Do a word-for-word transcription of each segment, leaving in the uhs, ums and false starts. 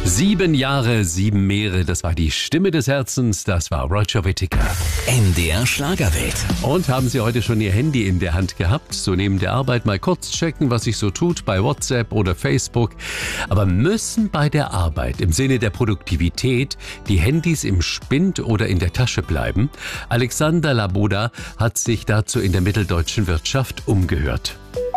Sieben Jahre, sieben Meere, das war die Stimme des Herzens, das war Roger Whittaker. M D R Schlagerwelt. Und haben Sie heute schon Ihr Handy in der Hand gehabt? So neben der Arbeit mal kurz checken, was sich so tut bei WhatsApp oder Facebook. Aber müssen bei der Arbeit im Sinne der Produktivität die Handys im Spind oder in der Tasche bleiben? Alexander Laboda hat sich dazu in der Mitteldeutschen Wirtschaft umgehört.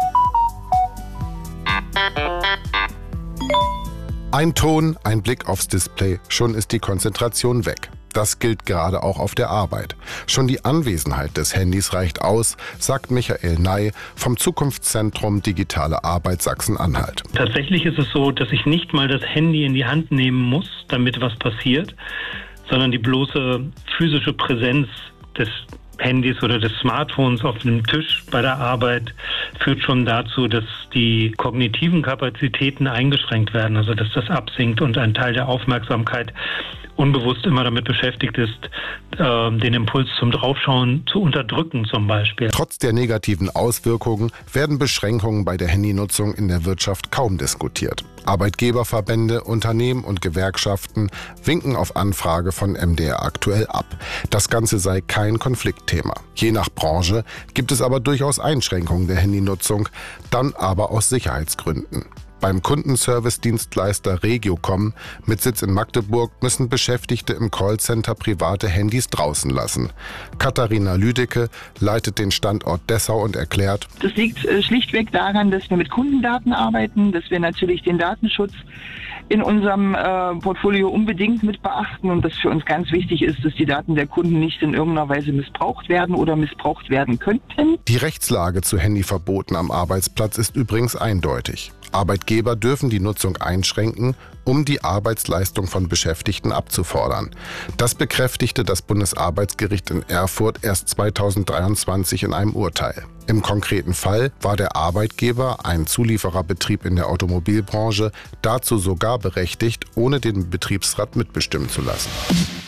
Ein Ton, ein Blick aufs Display, schon ist die Konzentration weg. Das gilt gerade auch auf der Arbeit. Schon die Anwesenheit des Handys reicht aus, sagt Michael Ney vom Zukunftszentrum Digitale Arbeit Sachsen-Anhalt. Tatsächlich ist es so, dass ich nicht mal das Handy in die Hand nehmen muss, damit was passiert, sondern die bloße physische Präsenz des Handys oder des Smartphones auf dem Tisch bei der Arbeit führt schon dazu, dass die kognitiven Kapazitäten eingeschränkt werden, also dass das absinkt und ein Teil der Aufmerksamkeit unbewusst immer damit beschäftigt ist, äh, den Impuls zum Draufschauen zu unterdrücken zum Beispiel. Trotz der negativen Auswirkungen werden Beschränkungen bei der Handynutzung in der Wirtschaft kaum diskutiert. Arbeitgeberverbände, Unternehmen und Gewerkschaften winken auf Anfrage von M D R aktuell ab. Das Ganze sei kein Konfliktthema. Je nach Branche gibt es aber durchaus Einschränkungen der Handynutzung, dann aber aus Sicherheitsgründen. Beim Kundenservice-Dienstleister Regiocom mit Sitz in Magdeburg müssen Beschäftigte im Callcenter private Handys draußen lassen. Katharina Lüdecke leitet den Standort Dessau und erklärt: Das liegt äh, schlichtweg daran, dass wir mit Kundendaten arbeiten, dass wir natürlich den Datenschutz in unserem äh, Portfolio unbedingt mit beachten und dass für uns ganz wichtig ist, dass die Daten der Kunden nicht in irgendeiner Weise missbraucht werden oder missbraucht werden könnten. Die Rechtslage zu Handyverboten am Arbeitsplatz ist übrigens eindeutig. Arbeitgeber dürfen die Nutzung einschränken, um die Arbeitsleistung von Beschäftigten abzufordern. Das bekräftigte das Bundesarbeitsgericht in Erfurt erst zweitausenddreiundzwanzig in einem Urteil. Im konkreten Fall war der Arbeitgeber, ein Zuliefererbetrieb in der Automobilbranche, dazu sogar berechtigt, ohne den Betriebsrat mitbestimmen zu lassen.